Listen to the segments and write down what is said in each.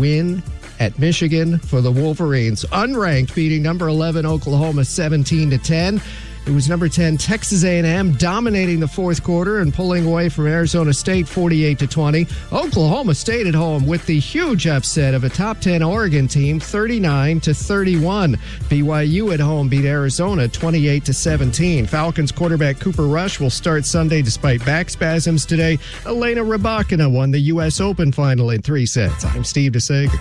win at Michigan for the Wolverines. Unranked, beating number 11 Oklahoma 17-10. It was number 10 Texas A&M dominating the fourth quarter and pulling away from Arizona State 48-20. Oklahoma State at home with the huge upset of a top 10 Oregon team 39-31. BYU at home beat Arizona 28-17. Falcons quarterback Cooper Rush will start Sunday despite back spasms today. Elena Rybakina won the U.S. Open final in 3 sets. I'm Steve DeSager.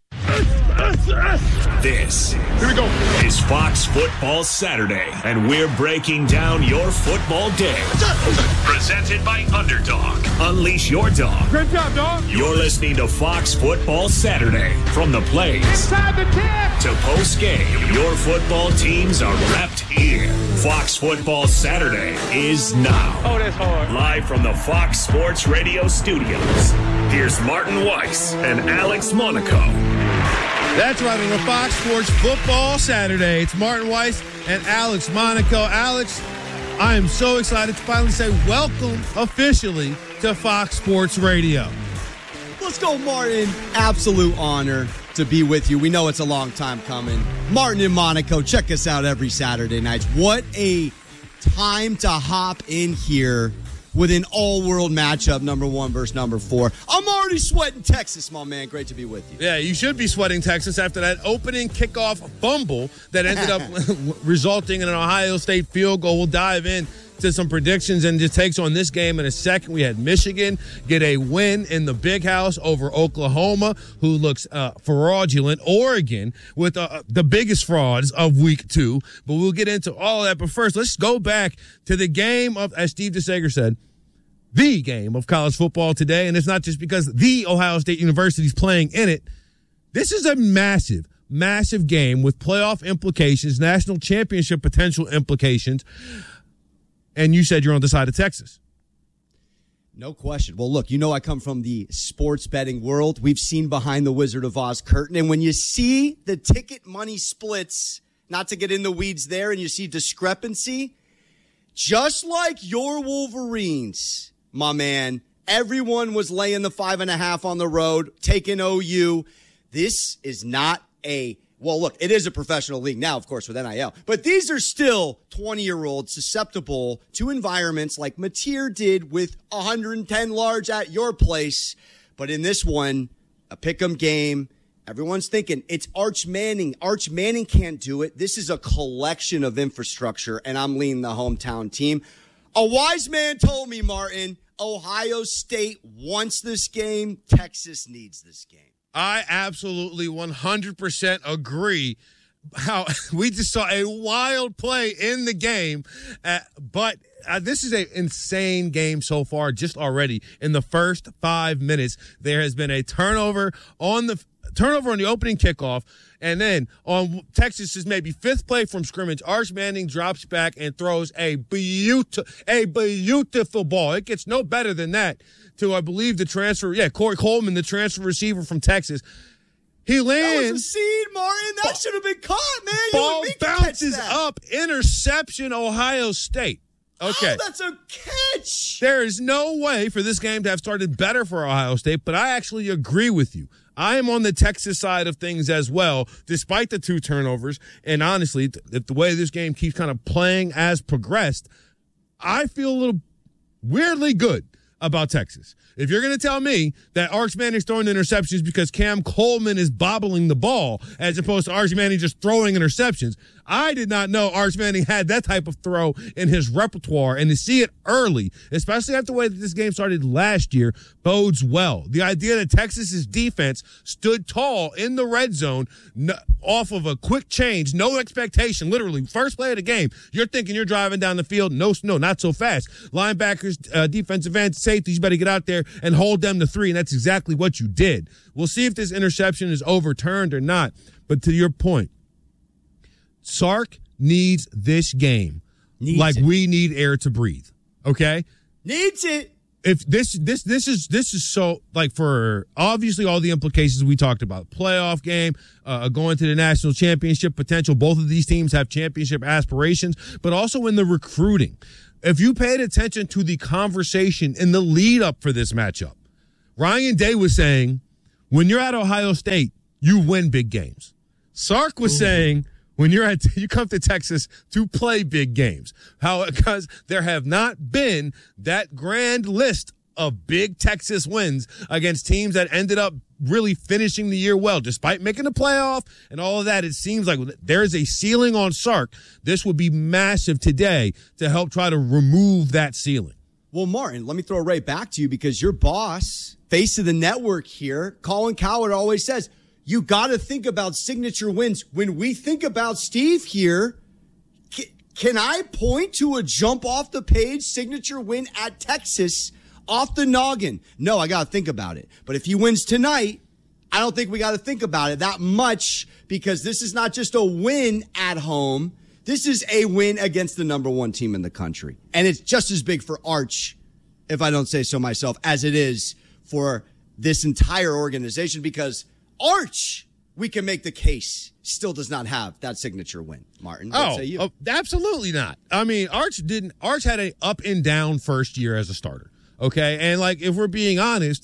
This is Fox Football Saturday, and we're breaking down your football day. Presented by Underdog. Unleash your dog. Great job, dog. You're listening to Fox Football Saturday. From the plays Inside the 10 to post-game, your football teams are wrapped here. Fox Football Saturday is now. Oh, that's hard. Live from the Fox Sports Radio studios. Here's Martin Weiss and Alex Monaco. That's right, on the Fox Sports Football Saturday. It's Martin Weiss and Alex Monaco. Alex, I am so excited to finally say welcome officially to Fox Sports Radio. Let's go, Martin. Absolute honor to be with you. We know it's a long time coming. Martin and Monaco, check us out every Saturday night. What a time to hop in here with an all-world matchup, number 1 versus number 4. I'm already sweating Texas, my man. Great to be with you. Yeah, you should be sweating Texas after that opening kickoff fumble that ended up resulting in an Ohio State field goal. We'll dive in to some predictions and just takes on this game in a second. We had Michigan get a win in the Big House over Oklahoma, who looks fraudulent. Oregon with the biggest frauds of week 2. But we'll get into all of that. But first, let's go back to the game of, as Steve DeSager said, the game of college football today. And it's not just because the Ohio State University is playing in it. This is a massive, massive game with playoff implications, national championship potential implications. And you said you're on the side of Texas. No question. Well, look, you know I come from the sports betting world. We've seen behind the Wizard of Oz curtain. And when you see the ticket money splits, not to get in the weeds there, and you see discrepancy, just like your Wolverines, my man, everyone was laying the 5.5 on the road, taking OU. This is not well, look, it is a professional league now, of course, with NIL. But these are still 20-year-olds susceptible to environments like Mateer did with 110 large at your place. But in this one, a pick'em game, everyone's thinking it's Arch Manning. Arch Manning can't do it. This is a collection of infrastructure, and I'm leaning the hometown team. A wise man told me, Martin, Ohio State wants this game. Texas needs this game. I absolutely 100% agree. How we just saw a wild play in the game, but this is an insane game so far. Just already in the first 5 minutes, there has been a turnover on the opening kickoff, and then on Texas's maybe 5th play from scrimmage, Arch Manning drops back and throws a beautiful ball. It gets no better than that to, I believe, Corey Coleman, the transfer receiver from Texas. He lands. That was a seed, Martin. That should have been caught, man. Ball bounces up. Interception, Ohio State. Okay. Oh, that's a catch. There is no way for this game to have started better for Ohio State, but I actually agree with you. I am on the Texas side of things as well, despite the 2 turnovers. And honestly, the way this game keeps kind of playing as progressed, I feel a little weirdly good about Texas. If you're going to tell me that Arch Manning's throwing interceptions because Cam Coleman is bobbling the ball as opposed to Arch Manning just throwing interceptions, I did not know Arch Manning had that type of throw in his repertoire, and to see it early, especially after the way that this game started last year, bodes well. The idea that Texas's defense stood tall in the red zone off of a quick change, no expectation, literally first play of the game, you're thinking you're driving down the field. No, not so fast. Linebackers, defensive ends, safeties, you better get out there and hold them to 3, and that's exactly what you did. We'll see if this interception is overturned or not, but to your point, Sark needs this game we need air to breathe. Okay? Needs it. If this is so, like, for obviously all the implications we talked about, playoff game, going to the national championship potential. Both of these teams have championship aspirations, but also in the recruiting. If you paid attention to the conversation in the lead up for this matchup, Ryan Day was saying, when you're at Ohio State, you win big games. Sark was saying when you come to Texas to play big games. Because there have not been that grand list of big Texas wins against teams that ended up really finishing the year well, despite making the playoff and all of that. It seems like there's a ceiling on Sark. This would be massive today to help try to remove that ceiling. Well, Martin, let me throw it right back to you because your boss, face of the network here, Colin Cowherd, always says, you got to think about signature wins. When we think about Steve here, can I point to a jump off the page signature win at Texas off the noggin? No, I got to think about it. But if he wins tonight, I don't think we got to think about it that much because this is not just a win at home. This is a win against the number one team in the country. And it's just as big for Arch, if I don't say so myself, as it is for this entire organization because Arch, we can make the case, still does not have that signature win. Martin, what say you? Absolutely not. I mean, Arch had an up and down first year as a starter. Okay. And like, if we're being honest,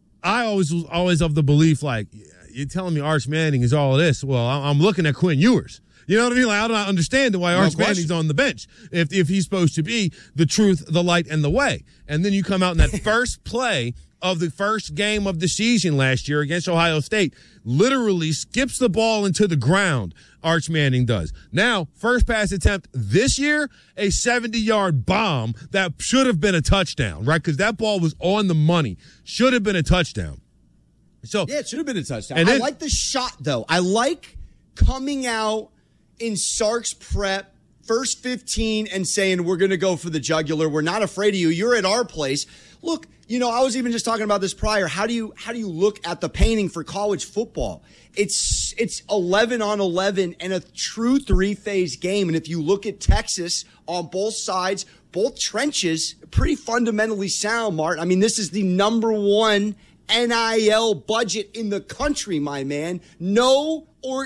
I was always of the belief, like, you're telling me Arch Manning is all of this. Well, I'm looking at Quinn Ewers. You know what I mean? Like, I don't understand why Arch Manning's on the bench if he's supposed to be the truth, the light, and the way. And then you come out in that first play of the first game of the season last year against Ohio State, literally skips the ball into the ground, Arch Manning does. Now, first pass attempt this year, a 70-yard bomb that should have been a touchdown, right? Because that ball was on the money. Should have been a touchdown. So yeah, it should have been a touchdown. I like the shot, though. I like coming out in Sark's prep, first 15, and saying, we're going to go for the jugular. We're not afraid of you. You're at our place. Look, I was even just talking about this prior. How do you look at the painting for college football? It's 11 on 11 and a true three-phase game. And if you look at Texas on both sides, both trenches, pretty fundamentally sound, Martin. I mean, this is the number one NIL budget in the country, my man. No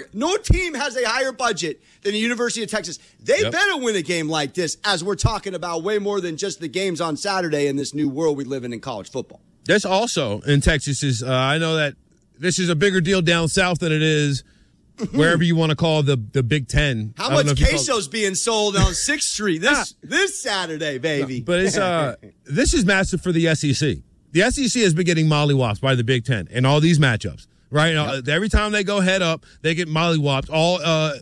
team has a higher budget than the University of Texas. They better win a game like this, as we're talking about way more than just the games on Saturday in this new world we live in college football. This also in Texas is, I know that this is a bigger deal down south than it is wherever you want to call the Big Ten. How much queso's being sold on 6th Street this Saturday, baby? But it's this is massive for the SEC. The SEC has been getting mollywopped by the Big Ten in all these matchups, right? Yep. Every time they go head up, they get mollywopped, all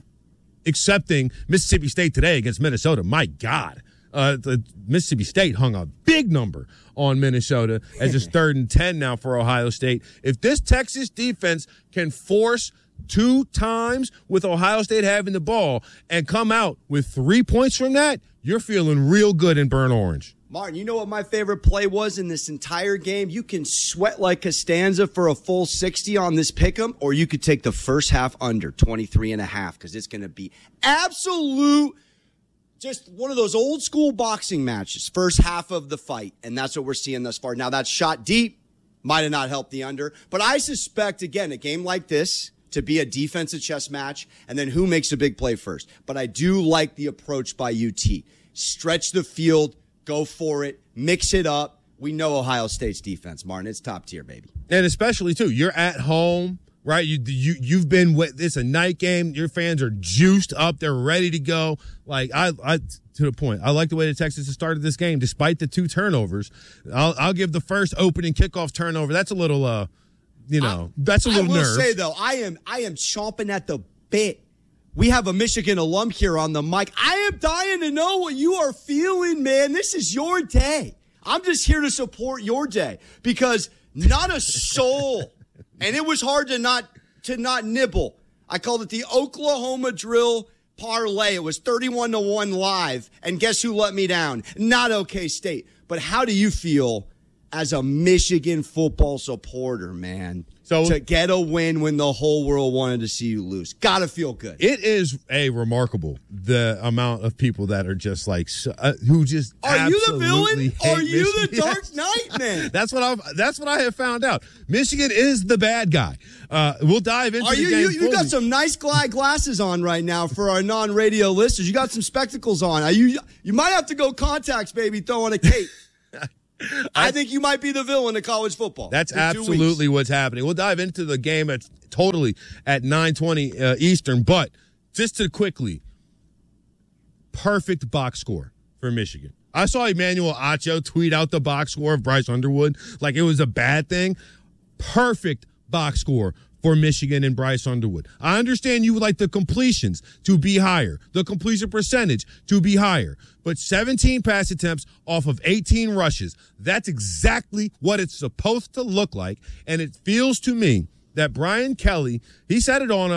excepting Mississippi State today against Minnesota. My God. The Mississippi State hung a big number on Minnesota as it's 3rd and 10 now for Ohio State. If this Texas defense can force 2 times with Ohio State having the ball and come out with 3 points from that, you're feeling real good in burnt orange. Martin, you know what my favorite play was in this entire game? You can sweat like Costanza for a full 60 on this pick'em, or you could take the first half under 23.5 because it's going to be absolute, just one of those old school boxing matches, first half of the fight, and that's what we're seeing thus far. Now, that's shot deep, might have not helped the under, but I suspect, again, a game like this to be a defensive chess match, and then who makes a big play first. But I do like the approach by UT. Stretch the field, go for it, mix it up. We know Ohio State's defense, Martin. It's top tier, baby. And especially, too, you're at home, right? You've been with, it's a night game. Your fans are juiced up. They're ready to go. Like, I to the point, I like the way the Texans have started this game, despite the 2 turnovers. I'll give the first opening kickoff turnover. That's a little, that's a little nerve. I will say, though, I am chomping at the bit. We have a Michigan alum here on the mic. I am dying to know what you are feeling, man. This is your day. I'm just here to support your day because not a soul, and it was hard to not nibble. I called it the Oklahoma drill parlay. It was 31-1 live, and guess who let me down? Not OK State. But how do you feel as a Michigan football supporter, man? So to get a win when the whole world wanted to see you lose. Gotta feel good. It is remarkable, the amount of people that are just like, who just Are you the villain? Are you Michigan. the Dark Knight, man? That's what I have found out. Michigan is the bad guy. We'll dive into the game. You got some nice glasses on right now for our non-radio listeners. You got some spectacles on. You might have to go contacts, baby, throwing a cape. I think you might be the villain of college football. That's absolutely what's happening. We'll dive into the game at 9:20 Eastern, but just to quickly, perfect box score for Michigan. I saw Emmanuel Acho tweet out the box score of Bryce Underwood like it was a bad thing. Perfect box score for Michigan and Bryce Underwood. I understand you would like the completions to be higher, the completion percentage to be higher, but 17 pass attempts off of 18 rushes, that's exactly what it's supposed to look like, and it feels to me that Brian Kelly, he said it on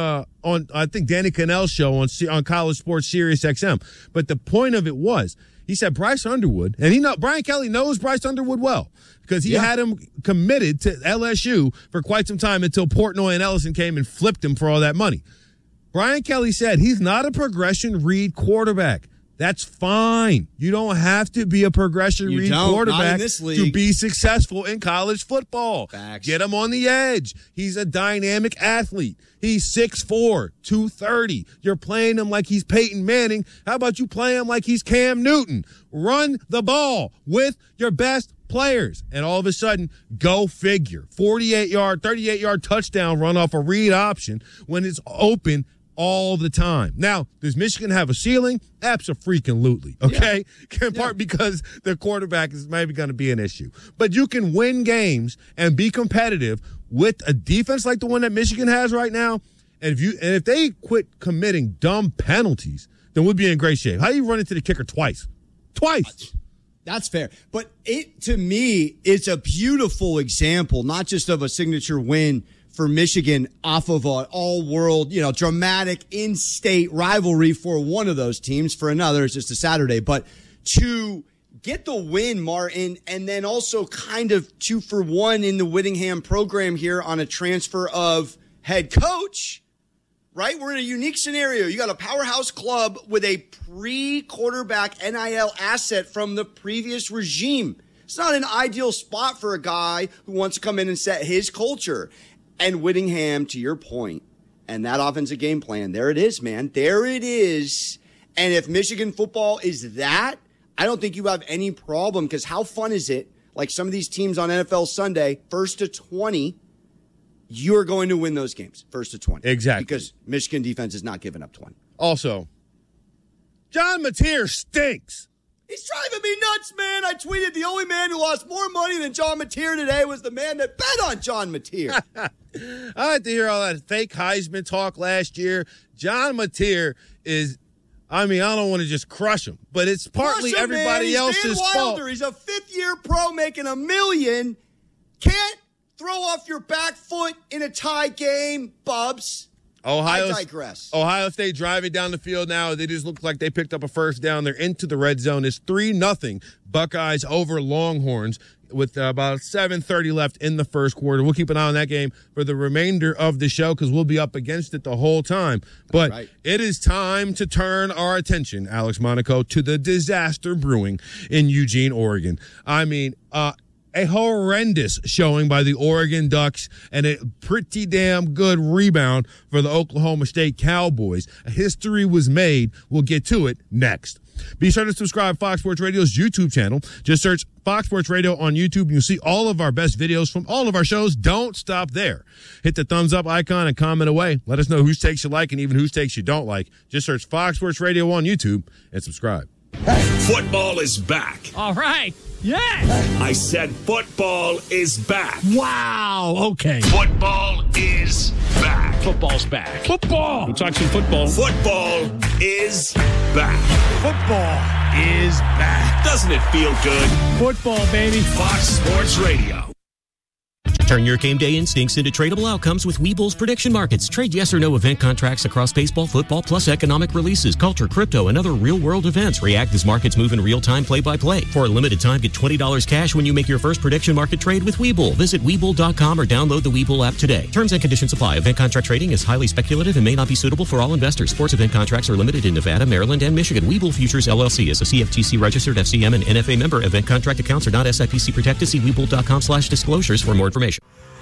I think Danny Cannell's show on College Sports Sirius XM, but the point of it was, he said Bryce Underwood, and Brian Kelly knows Bryce Underwood well because he had him committed to LSU for quite some time until Portnoy and Ellison came and flipped him for all that money. Brian Kelly said he's not a progression read quarterback. That's fine. You don't have to be a progression read quarterback to be successful in college football. Facts. Get him on the edge. He's a dynamic athlete. He's 6'4", 230. You're playing him like he's Peyton Manning. How about you play him like he's Cam Newton? Run the ball with your best players. And all of a sudden, go figure. 38-yard touchdown run off a read option when it's open all the time. Now, does Michigan have a ceiling? Abso-freaking-lutely, okay? In part because the quarterback is maybe going to be an issue. But you can win games and be competitive with a defense like the one that Michigan has right now. And if they quit committing dumb penalties, then we'll be in great shape. How do you run into the kicker twice? Twice. That's fair. But to me, it's a beautiful example, not just of a signature win for Michigan off of an all-world, dramatic in-state rivalry for one of those teams. For another, it's just a Saturday. But to get the win, Martin, and then also kind of 2-for-1 in the Whittingham program here on a transfer of head coach, right? We're in a unique scenario. You got a powerhouse club with a pre-quarterback NIL asset from the previous regime. It's not an ideal spot for a guy who wants to come in and set his culture. And Whittingham, to your point, and that offensive game plan, there it is, man. There it is. And if Michigan football is that, I don't think you have any problem, because how fun is it? Like some of these teams on NFL Sunday, 1st to 20, you're going to win those games, 1st to 20. Exactly. Because Michigan defense is not giving up 20. Also, John Mateer stinks. He's driving me nuts, man. I tweeted the only man who lost more money than John Mateer today was the man that bet on John Mateer. I had to hear all that fake Heisman talk last year. John Mateer is, I don't want to just crush him, but it's partly everybody else's fault. He's a fifth-year pro making $1 million. Can't throw off your back foot in a tie game, Bubs. I digress. Ohio State driving down the field now. They just look like they picked up a first down. They're into the red zone. It's 3-0 Buckeyes over Longhorns with about 7:30 left in the first quarter. We'll keep an eye on that game for the remainder of the show because we'll be up against it the whole time. But It is time to turn our attention, Alex Monaco, to the disaster brewing in Eugene, Oregon. A horrendous showing by the Oregon Ducks and a pretty damn good rebound for the Oklahoma State Cowboys. A history was made. We'll get to it next. Be sure to subscribe to Fox Sports Radio's YouTube channel. Just search Fox Sports Radio on YouTube and you'll see all of our best videos from all of our shows. Don't stop there. Hit the thumbs up icon and comment away. Let us know whose takes you like and even whose takes you don't like. Just search Fox Sports Radio on YouTube and subscribe. Football is back. All right. Yes! I said football is back. Wow. Okay. Football is back. Football's back. Football. We'll talk some football. Football is back. Football is back. Doesn't it feel good? Football, baby. Fox Sports Radio. Turn your game day instincts into tradable outcomes with Webull's prediction markets. Trade yes or no event contracts across baseball, football, plus economic releases, culture, crypto, and other real-world events. React as markets move in real time, play-by-play. For a limited time, get $20 cash when you make your first prediction market trade with Webull. Visit Webull.com or download the Webull app today. Terms and conditions apply. Event contract trading is highly speculative and may not be suitable for all investors. Sports event contracts are limited in Nevada, Maryland, and Michigan. Webull Futures, LLC is a CFTC-registered FCM and NFA member. Event contract accounts are not SIPC protected. See Webull.com/disclosures for more information.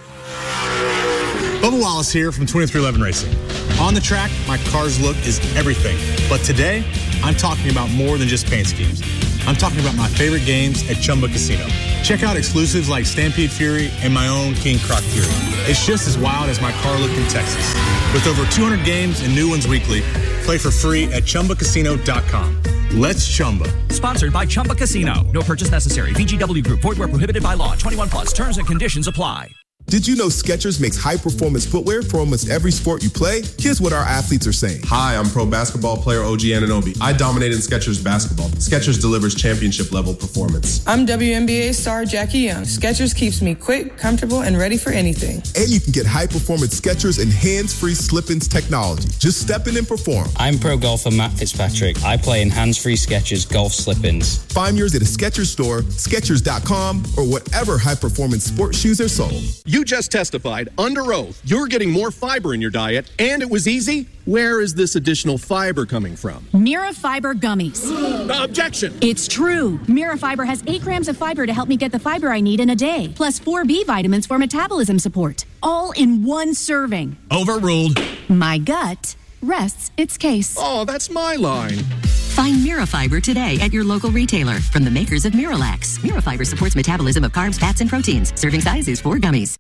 Bubba Wallace here from 2311 Racing. On the track, my car's look is everything. But today, I'm talking about more than just paint schemes. I'm talking about my favorite games at Chumba Casino. Check out exclusives like Stampede Fury and my own King Croc Fury. It's just as wild as my car looked in Texas. With over 200 games and new ones weekly, play for free at ChumbaCasino.com. Let's Chumba. Sponsored by Chumba Casino. No purchase necessary. VGW Group. Void where prohibited by law. 21 plus. Terms and conditions apply. Did you know Skechers makes high-performance footwear for almost every sport you play? Here's what our athletes are saying. Hi, I'm pro basketball player OG Anunoby. I dominate in Skechers basketball. Skechers delivers championship-level performance. I'm WNBA star Jackie Young. Skechers keeps me quick, comfortable, and ready for anything. And you can get high-performance Skechers and hands-free slip-ins technology. Just step in and perform. I'm pro golfer Matt Fitzpatrick. I play in hands-free Skechers golf slip-ins. Find yours at a Skechers store, Skechers.com, or whatever high-performance sports shoes are sold. You just testified under oath you're getting more fiber in your diet, and it was easy. Where is this additional fiber coming from? Mira Fiber Gummies. Objection. It's true. Mira Fiber has 8 grams of fiber to help me get the fiber I need in a day, plus 4 B vitamins for metabolism support, all in one serving. Overruled. My gut rests its case. Oh, that's my line. Find Mira Fiber today at your local retailer from the makers of Miralax. Mira Fiber supports metabolism of carbs, fats, and proteins. Serving size is 4 gummies.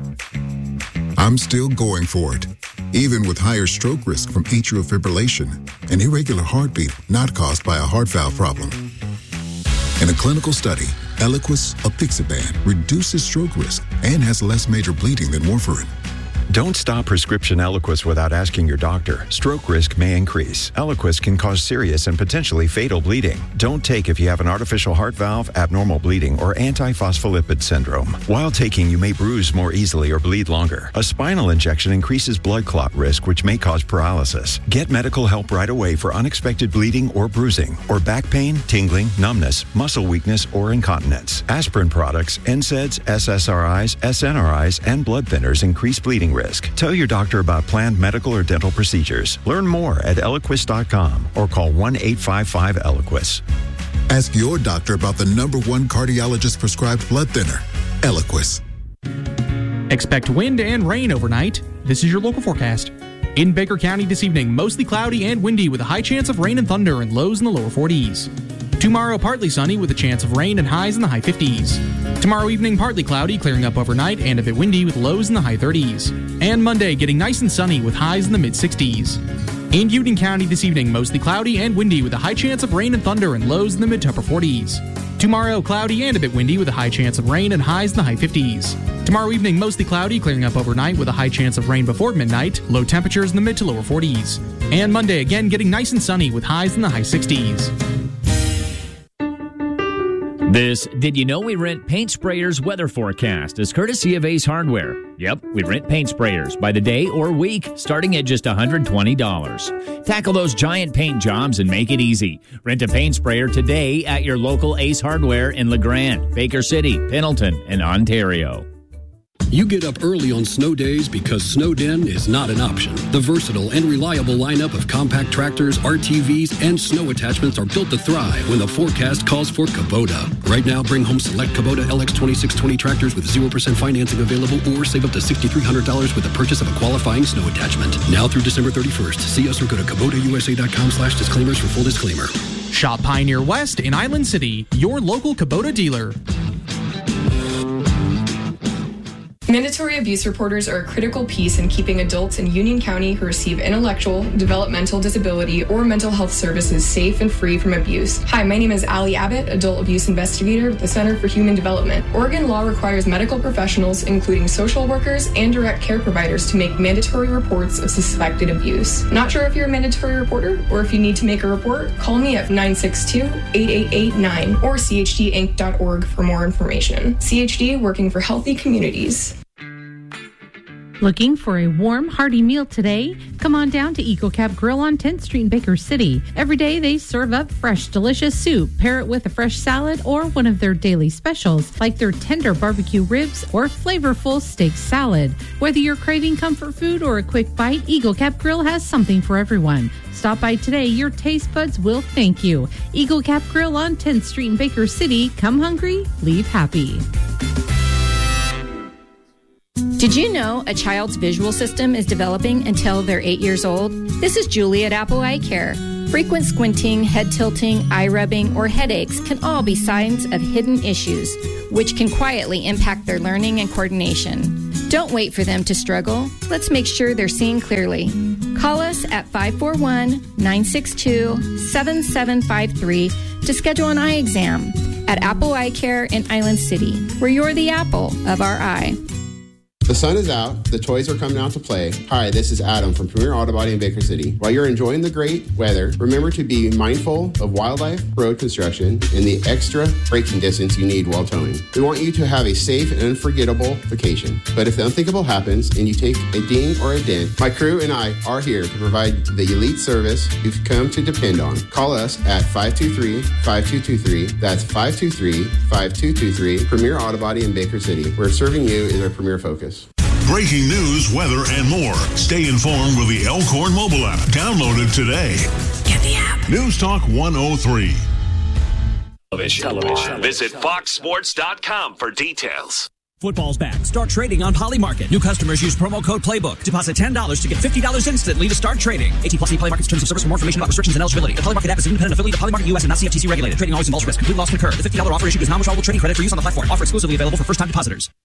I'm still going for it, even with higher stroke risk from atrial fibrillation, an irregular heartbeat not caused by a heart valve problem. In a clinical study, Eliquis apixaban reduces stroke risk and has less major bleeding than warfarin. Don't stop prescription Eliquis without asking your doctor. Stroke risk may increase. Eliquis can cause serious and potentially fatal bleeding. Don't take if you have an artificial heart valve, abnormal bleeding, or antiphospholipid syndrome. While taking, you may bruise more easily or bleed longer. A spinal injection increases blood clot risk, which may cause paralysis. Get medical help right away for unexpected bleeding or bruising, or back pain, tingling, numbness, muscle weakness, or incontinence. Aspirin products, NSAIDs, SSRIs, SNRIs, and blood thinners increase bleeding risk. Tell your doctor about planned medical or dental procedures. Learn more at Eliquis.com or call 1-855-ELIQUIS. Ask your doctor about the #1 cardiologist prescribed blood thinner, Eliquis. Expect wind and rain overnight. This is your local forecast. In Baker County this evening, mostly cloudy and windy with a high chance of rain and thunder and lows in the lower 40s. Tomorrow, partly sunny with a chance of rain and highs in the high 50s. Tomorrow evening, partly cloudy, clearing up overnight and a bit windy with lows in the high 30s. And Monday, getting nice and sunny with highs in the mid-60s. In Union County this evening, mostly cloudy and windy with a high chance of rain and thunder and lows in the mid-to-upper 40s. Tomorrow, cloudy and a bit windy with a high chance of rain and highs in the high 50s. Tomorrow evening, mostly cloudy, clearing up overnight with a high chance of rain before midnight, low temperatures in the mid to lower 40s. And Monday, again, getting nice and sunny with highs in the high 60s. This Did You Know We Rent Paint Sprayers weather forecast is courtesy of Ace Hardware. Yep, we rent paint sprayers by the day or week, starting at just $120. Tackle those giant paint jobs and make it easy. Rent a paint sprayer today at your local Ace Hardware in LeGrand, Baker City, Pendleton, and Ontario. You get up early on snow days because Snowden is not an option. The versatile and reliable lineup of compact tractors, RTVs, and snow attachments are built to thrive when the forecast calls for Kubota. Right now, bring home select Kubota LX2620 tractors with 0% financing available or save up to $6,300 with the purchase of a qualifying snow attachment. Now through December 31st. See us or go to KubotaUSA.com/disclaimers for full disclaimer. Shop Pioneer West in Island City, your local Kubota dealer. Mandatory abuse reporters are a critical piece in keeping adults in Union County who receive intellectual, developmental disability, or mental health services safe and free from abuse. Hi, my name is Allie Abbott, adult abuse investigator with the Center for Human Development. Oregon law requires medical professionals, including social workers and direct care providers, to make mandatory reports of suspected abuse. Not sure if you're a mandatory reporter or if you need to make a report? Call me at 962-8889 or chdinc.org for more information. CHD, working for healthy communities. Looking for a warm, hearty meal today? Come on down to EcoCap Grill on 10th Street in Baker City. Every day they serve up fresh, delicious soup. Pair it with a fresh salad or one of their daily specials, like their tender barbecue ribs or flavorful steak salad. Whether you're craving comfort food or a quick bite, EcoCap Grill has something for everyone. Stop by today. Your taste buds will thank you. EcoCap Grill on 10th Street in Baker City. Come hungry, leave happy. Did you know a child's visual system is developing until they're 8 years old? This is Julie at Apple Eye Care. Frequent squinting, head tilting, eye rubbing, or headaches can all be signs of hidden issues, which can quietly impact their learning and coordination. Don't wait for them to struggle. Let's make sure they're seeing clearly. Call us at 541-962-7753 to schedule an eye exam at Apple Eye Care in Island City, where you're the apple of our eye. The sun is out. The toys are coming out to play. Hi, this is Adam from Premier Auto Body in Baker City. While you're enjoying the great weather, remember to be mindful of wildlife, road construction, and the extra braking distance you need while towing. We want you to have a safe and unforgettable vacation. But if the unthinkable happens and you take a ding or a dent, my crew and I are here to provide the elite service you've come to depend on. Call us at 523-5223. That's 523-5223. Premier Auto Body in Baker City, where serving you is our premier focus. Breaking news, weather, and more. Stay informed with the Elkhorn mobile app. Download it today. Get the app. News Talk 103. Television. Visit foxsports.com for details. Football's back. Start trading on Poly Market. New customers use promo code PLAYBOOK. Deposit $10 to get $50 instantly to start trading. 18+ Poly Market's terms of service. For more information about restrictions and eligibility. The Poly Market app is an independent affiliate of Poly Market US and not CFTC regulated. Trading always involves risk. Complete loss concurred. The $50 offer issued is non-withdrawable trading credit for use on the platform. Offer exclusively available for first-time depositors.